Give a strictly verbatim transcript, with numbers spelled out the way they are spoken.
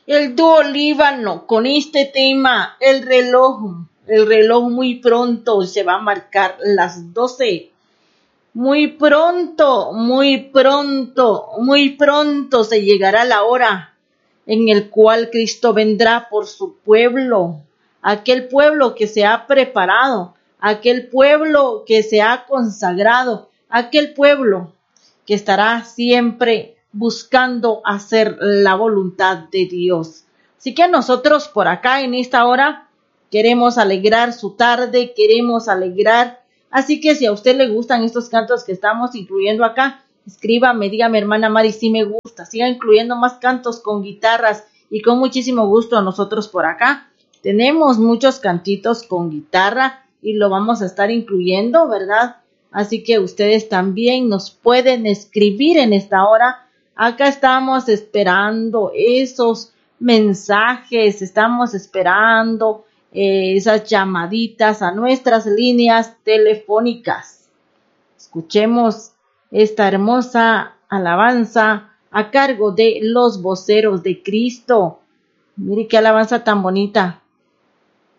el dúo Líbano con este tema, el reloj. El reloj muy pronto se va a marcar las doce. Muy pronto, muy pronto, muy pronto se llegará la hora en el cual Cristo vendrá por su pueblo, aquel pueblo que se ha preparado, aquel pueblo que se ha consagrado, aquel pueblo que estará siempre buscando hacer la voluntad de Dios. Así que nosotros por acá en esta hora queremos alegrar su tarde, queremos alegrar. Así que si a usted le gustan estos cantos que estamos incluyendo acá, escríbame, dígame, hermana Mari, si me gusta, siga incluyendo más cantos con guitarras y con muchísimo gusto. Nosotros por acá tenemos muchos cantitos con guitarra y lo vamos a estar incluyendo, ¿verdad? Así que ustedes también nos pueden escribir en esta hora. Acá estamos esperando esos mensajes, estamos esperando eh, esas llamaditas a nuestras líneas telefónicas. Escuchemos esta hermosa alabanza a cargo de los voceros de Cristo. Mire qué alabanza tan bonita.